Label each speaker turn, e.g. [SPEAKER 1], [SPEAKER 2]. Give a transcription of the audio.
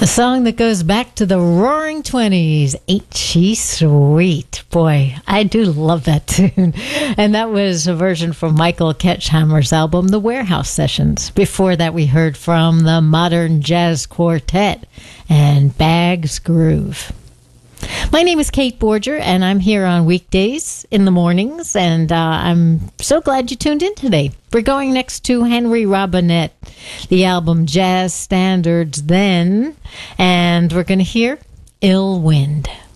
[SPEAKER 1] A song that goes back to the roaring 20s, Ain't She Sweet. Boy, I do love that tune. And that was a version from Michael Ketchhammer's album, The Warehouse Sessions. Before that, we heard from the Modern Jazz Quartet and Bag's Groove. My name is Kate Borger, and I'm here on weekdays in the mornings, and I'm so glad you tuned in today. We're going next to Henry Robinette, the album Jazz Standards Then, and we're going to hear Ill Wind.